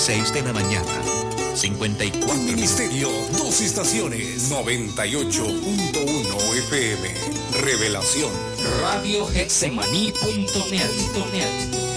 6 de la mañana. 54 Ministerio, 2 estaciones, 98.1 FM. Revelación. Radio Getsemaní.net.